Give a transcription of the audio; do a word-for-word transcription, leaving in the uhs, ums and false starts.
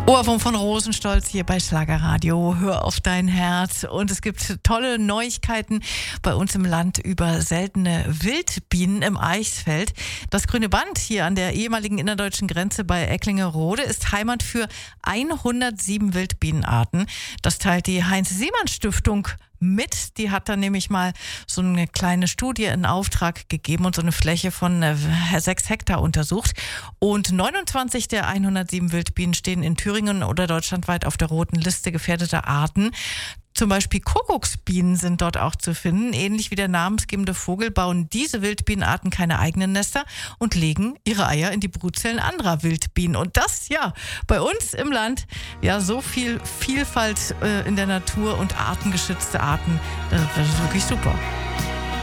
Ohrwurm von Rosenstolz hier bei Schlagerradio. Hör auf dein Herz. Und es gibt tolle Neuigkeiten bei uns im Land über seltene Wildbienen im Eichsfeld. Das Grüne Band hier an der ehemaligen innerdeutschen Grenze bei Ecklingerode ist Heimat für hundertsieben Wildbienenarten. Das teilt die Heinz-Siemann-Stiftung mit. Die hat dann nämlich mal so eine kleine Studie in Auftrag gegeben und so eine Fläche von äh, sechs Hektar untersucht. Und neunundzwanzig der hundertsieben Wildbienen stehen in Thüringen oder deutschlandweit auf der roten Liste gefährdeter Arten. Zum Beispiel Kuckucksbienen sind dort auch zu finden. Ähnlich wie der namensgebende Vogel bauen diese Wildbienenarten keine eigenen Nester und legen ihre Eier in die Brutzellen anderer Wildbienen. Und das, ja, bei uns im Land, ja, so viel Vielfalt äh, in der Natur und artengeschützte Arten, das ist wirklich super.